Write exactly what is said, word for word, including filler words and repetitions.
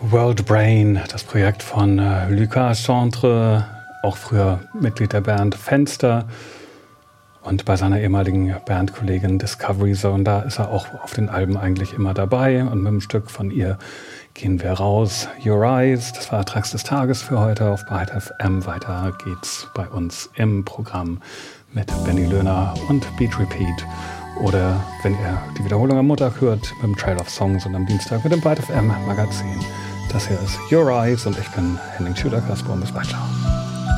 World Brain, das Projekt von äh, Lucas Chantre, auch früher Mitglied der Band Fenster und bei seiner ehemaligen Bandkollegin Discovery Zone, da ist er auch auf den Alben eigentlich immer dabei und mit einem Stück von ihr gehen wir raus. Your Eyes, das war Tracks des Tages für heute auf Byte F M. Weiter geht's bei uns im Programm mit Benny Löhner und Beat Repeat. Oder wenn ihr die Wiederholung am Montag hört, mit dem Trail of Songs und am Dienstag mit dem Byte F M Magazin. Das hier ist Your Eyes und ich bin Henning Schüler-Kasper. Bis bald. Ciao.